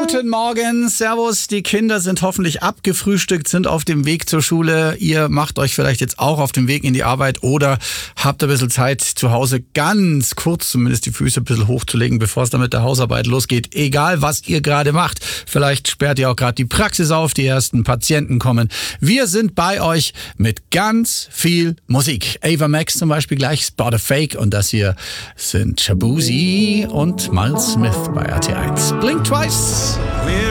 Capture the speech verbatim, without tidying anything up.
Guten Morgen, servus. Die Kinder sind hoffentlich abgefrühstückt, sind auf dem Weg zur Schule. Ihr macht euch vielleicht jetzt auch auf den Weg in die Arbeit oder habt ein bisschen Zeit zu Hause ganz kurz zumindest die Füße ein bisschen hochzulegen, bevor es dann mit der Hausarbeit losgeht. Egal, was ihr gerade macht. Vielleicht sperrt ihr auch gerade die Praxis auf, die ersten Patienten kommen. Wir sind bei euch mit ganz viel Musik. Ava Max zum Beispiel gleich, Spot a Fake, und das hier sind Shaboozey und Miles Smith bei R T eins. Blink Twice. We're